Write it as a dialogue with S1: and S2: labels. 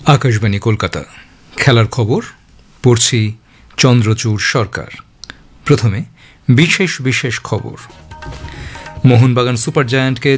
S1: আকাশবাণী কলকাতা খেলার খবর পড়ছি চন্দ্রচূড় সরকার। প্রথমে বিশেষ বিশেষ খবর। মোহনবাগান সুপার জায়ান্টকে